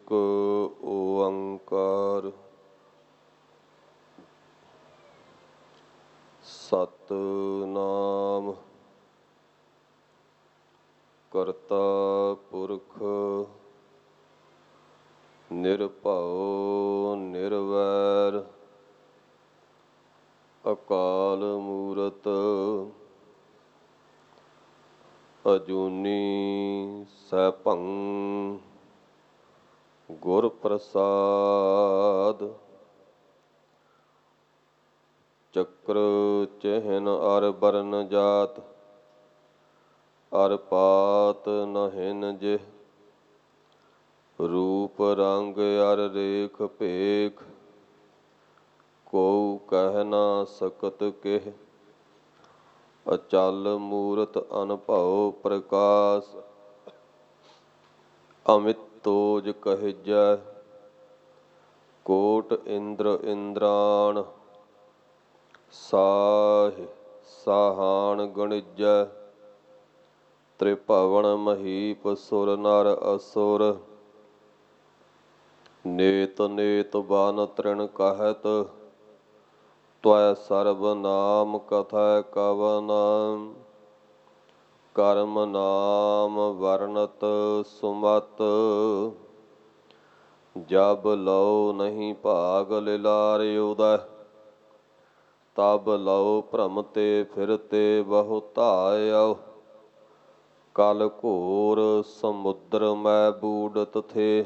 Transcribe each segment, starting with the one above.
ਏਕ ਓੰਕਾਰ ਸਤਿਨਾਮ ਕਰਤਾ ਪੁਰਖ ਨਿਰਭਉ ਨਿਰਵੈਰ ਅਕਾਲ ਮੂਰਤ ਅਜੂਨੀ ਸੈਭੰ ਗੁਰ ਪ੍ਰਸਾਦ ਚੱਕਰ ਚਿਹਨ ਅਰ ਬਰਨ ਜਾਤ ਅਰ ਪਾਤ ਨਹਿਨ ਜਿਹ ਰੂਪ ਰੰਗ ਅਰ ਰੇਖ ਭੇਖ ਕਉ ਕਹਿ ਨਾ ਸਕਤ ਕਿਹ ਅਚਲ ਮੂਰਤ ਅਨਭਉ ਪ੍ਰਕਾਸ਼ ਅਮਿਤ ਤੋਜ ਕਹਿਜੈ ਕੋਟ ਇੰਦਰ ਇੰਦਰਾਣ ਸਾਹ ਸਾਹਾਨ ਗਣਿਜੈ ਤ੍ਰਿਭਵਨ ਮਹੀਪ ਸੁਰ ਨਰ ਅਸੁਰ ਨੇਤ ਨੇਤ ਬਨ ਤ੍ਰਿਣ ਕਹਿਤ ਤਵੈ ਸਰਬ ਨਾਮ ਕਥੈ ਕਵਨ ਕਰਮ ਨਾਮ ਵਰਨਤ ਸੁਮਤ ਜਬ ਲਉ ਨਹੀਂ ਭਾਗ ਲਿਲਾਰਿ ਉਦੈ ਤਬ ਲਉ ਭ੍ਰਮ ਤੇ ਫਿਰਤੇ ਬਹੁ ਧਾਇਓ ਕਲ ਘੋਰ ਸਮੁੰਦਰ ਮੈਂ ਬੂਡਤ ਥੇ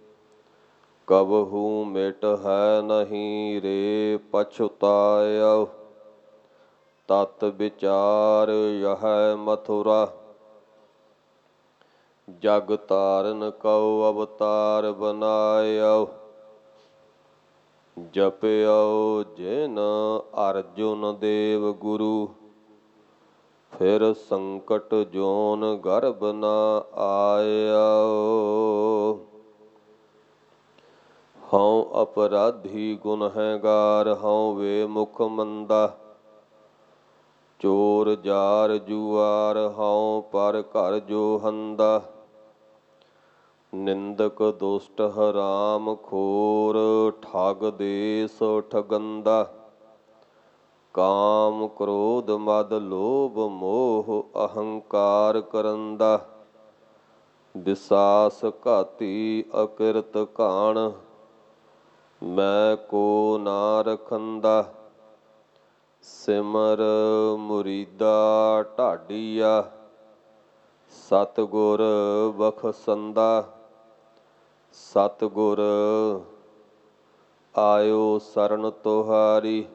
ਕਬਹੂ ਮਿਟ ਹੈ ਨਹੀਂ ਰੇ ਪਛੁਤਾਇਓ ਤਤ ਵਿਚਾਰ ਯਹ ਮਥੁਰਾ ਜਗ ਤਾਰਨ ਕਉ ਅਵਤਾਰ ਬਨਾਇਓ ਜਪਿਓ ਜਿਨ ਅਰਜੁਨ ਦੇਵ ਗੁਰੂ ਫਿਰ ਸੰਕਟ ਜੋਨ ਗਰਭ ਨ ਆਇਓ ਹਉ ਅਪਰਾਧੀ ਗੁਨਹਗਾਰ ਹਉ ਵੇ ਮੁਖ ਮੰਦਾ ਚੋਰ ਜਾਰ ਜੁਆਰ ਹਉ ਪਰ ਘਰ ਜੋ ਹੰਦਾ ਨਿੰਦਕ ਦੁਸ਼ਟ ਹਰਾਮ ਖੋਰ ਠਗ ਦੇਸ ਠਗੰਦਾ ਕਾਮ ਕ੍ਰੋਧ ਮਦ ਲੋਭ ਮੋਹ ਅਹੰਕਾਰ ਕਰੰਦਾ ਵਿਸਾਸ ਘਾਤੀ ਅਕਿਰਤ ਘਾਣ ਮੈਂ ਕੋ ਨਾ ਰਖੰਦਾ ਸਿਮਰ ਮੁਰੀਦਾ ਢਾਡੀਆ ਸਤਿਗੁਰ ਬਖਸ਼ੰਦਾ ਸਤਿਗੁਰ ਆਇਓ ਸਰਨ ਤੁਹਾਰੀ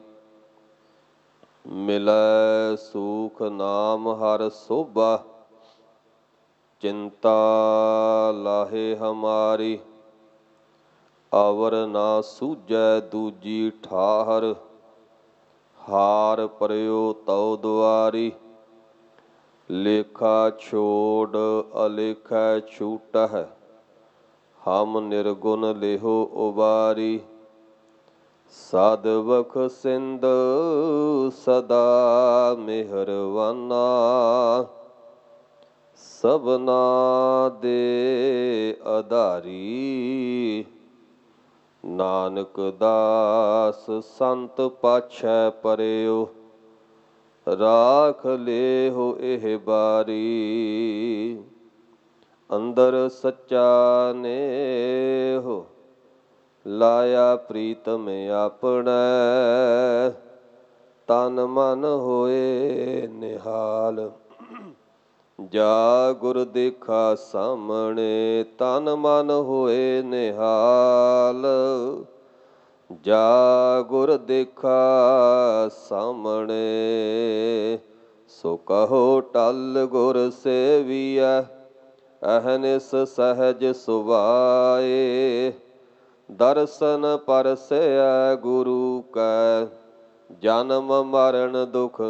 ਮਿਲੈ ਸੂਖ ਨਾਮ ਹਰ ਸੋਭਾ ਚਿੰਤਾ ਲਾਹੇ ਹਮਾਰੀ ਅਵਰ ਨਾ ਸੂਝੈ ਦੂਜੀ ਠਾਹਰ ਹਾਰ ਪਰਿਓ ਤਉ ਦੁਆਰੀ ਲੇਖਾ ਛੋੜ ਅਲੇਖਾ ਛੂਟਹਿ ਹਮ ਨਿਰਗੁਣ ਲੇਹੋ ਉਬਾਰੀ ਸਦ ਬਖਸ਼ਿੰਦ ਸਦਾ ਮਿਹਰਵਾਨਾ ਸਭਨਾ ਦੇ ਆਧਾਰੀ ਨਾਨਕ ਦਾਸ ਸੰਤ ਪਾਛੈ ਪਰਿਓ ਰਾਖ ਲੇਹੋ ਇਹ ਬਾਰੀ ਅੰਦਰ ਸੱਚਾ ਨੇਹੋ ਲਾਇਆ ਪ੍ਰੀਤਮ ਆਪਣੈ ਤਨ ਮਨ ਹੋਏ ਨਿਹਾਲ ਜਾ ਗੁਰ ਦੇਖਾ ਸਾਹਮਣੇ ਤਨ ਮਨ ਹੋਏ ਨਿਹਾਲ ਜਾ ਗੁਰ ਦੇਖਾ ਸਾਹਮਣੇ ਸੋ ਕਹੋ ਟਲ ਗੁਰ ਸੇਵੀਐ ਅਹਨਿਸ ਸਹਿਜ ਸੁਭਾਏ ਦਰਸ਼ਨ ਪਰਸੈ ਗੁਰੂ ਕੈ ਜਨਮ ਮਰਨ ਦੁਖ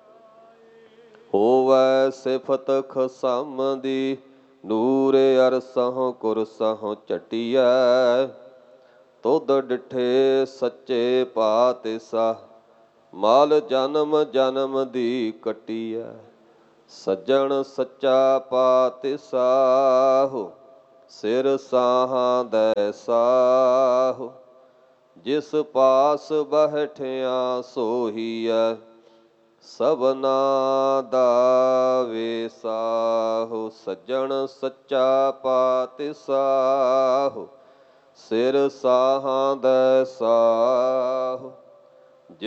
ਹੋਵੈ ਸਿਫਤ ਖਸਮ ਦੀ ਨੂਰ ਅਰਸਹੁ ਕੁਰਸਹੁ ਝਟੀਐ ਤੁਧ ਡਿਠੇ ਸੱਚੇ ਪਾਤਿਸਾ ਮਾਲ ਜਨਮ ਜਨਮ ਦੀ ਕਟੀਐ ਸੱਜਣ ਸੱਚਾ ਪਾਤਿਸਾਹੁ ਸਿਰ ਸਾਹਾਂ ਦੈ ਸਾਹੁ। ਜਿਸ ਪਾਸ ਬਹਿਠਿਆ ਸੋਹੀਐ, ਸਭਨਾ ਦਾ ਵੇਸਾਹੁ। ਸੱਜਣ ਸੱਚਾ ਪਾਤਿਸਾਹੁ, ਸਿਰ ਸਾਹਾਂ ਦੈ ਸਾਹੁ।